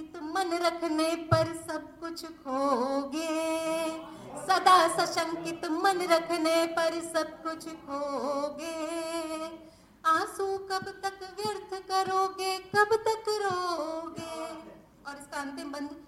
सशंकित मन रखने पर सब कुछ खोगे, सदा सशंकित मन रखने पर सब कुछ खोगे। आंसू कब तक व्यर्थ करोगे, कब तक रोगे। और इसका अंतिम बंद